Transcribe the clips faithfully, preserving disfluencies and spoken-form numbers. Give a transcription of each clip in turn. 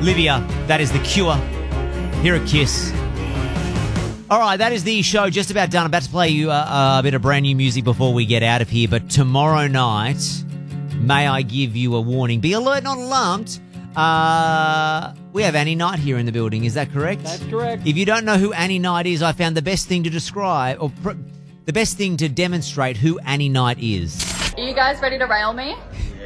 Livia, that is The Cure. Here at Kiss. All right, that is the show just about done. I'm about to play you a, a bit of brand new music before we get out of here. But tomorrow night, may I give you a warning? Be alert, not alarmed. Uh, we have Annie Knight here in the building. Is that correct? That's correct. If you don't know who Annie Knight is, I found the best thing to describe, or pr- the best thing to demonstrate who Annie Knight is. Are you guys ready to rail me?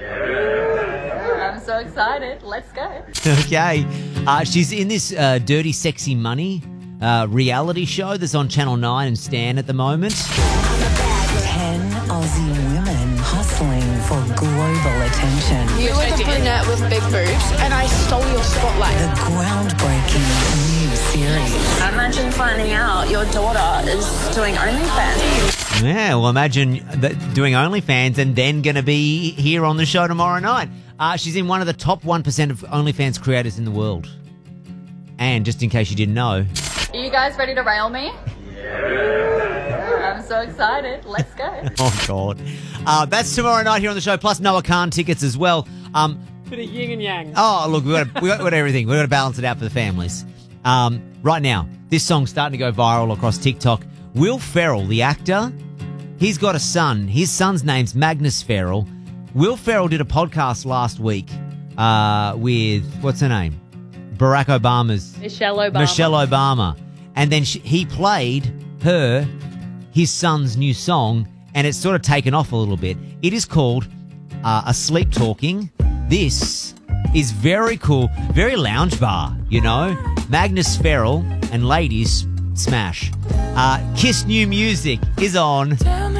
I'm so excited. Let's go. Okay. Uh, she's in this uh, Dirty Sexy Money uh, reality show that's on Channel nine and Stan at the moment. Ten Aussie women hustling for global attention. You were the brunette with big boobs, and I stole your spotlight. The groundbreaking new series. Imagine finding out your daughter is doing OnlyFans. Yeah, well, imagine that doing OnlyFans and then going to be here on the show tomorrow night. Uh, she's in one of the top one percent of OnlyFans creators in the world. And just in case you didn't know... Are you guys ready to rail me? I'm so excited. Let's go. Oh, God. Uh, that's tomorrow night here on the show, plus Noah Khan tickets as well. Um, Bit of yin and yang. oh, look, we've got, we got, we got everything. We've got to balance it out for the families. Um, right now, this song's starting to go viral across TikTok. Will Ferrell, the actor, he's got a son. His son's name's Magnus Ferrell. Will Ferrell did a podcast last week uh, with, what's her name? Barack Obama's... Michelle Obama. Michelle Obama. And then she, he played her, his son's new song, and it's sort of taken off a little bit. It is called uh, A Sleep Talking. This is very cool, very lounge bar, you know. Magnus Ferrell and ladies smash. Uh, Kiss New Music is on.